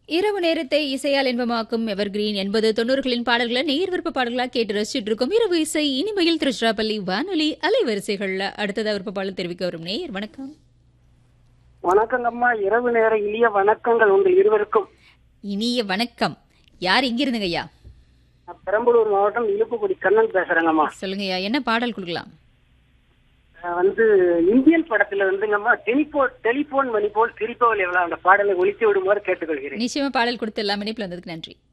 இரவு நேரத்தை இசையால் இன்பமாக்கும் எவர்கிரீன் 80 90களின் பாடல்களை நேர் விருப்ப பாடல்களாக கேட்டு ரசிச்சுட்டு இருக்கோம். இரவு இசை இனிமையில் திருச்சிராப்பள்ளி வானொலி அலைவரிசைகள்ல அடுத்ததா விருப்ப பாடல் தெரிவிக்க வரும் நேயர். வணக்கம். வணக்கங்கம்மா. இரவு நேர இனிய வணக்கங்கள் உங்கள் இருவருக்கும். இனிய வணக்கம். யார் இங்கிருந்துங்க ஐயா? நான் பெரம்பலூர் மாவட்டம் இலுப்புக்குடி கண்ணன் பேசுறேங்கம்மா. சொல்லுங்க ஐயா, என்ன பாடல் கொடுக்கலாம்? இந்தியன் படத்துல வந்துங்கம்மா டெலிபோன் மணி போல் சிரிப்பவள் எவ்வளவு அந்த பாடலை ஒலித்து விடுமாறு கேட்டுக்கொள்கிறேன். நிச்சயமா பாடல் கொடுத்து எல்லா இணைப்புல வந்ததுக்கு நன்றி.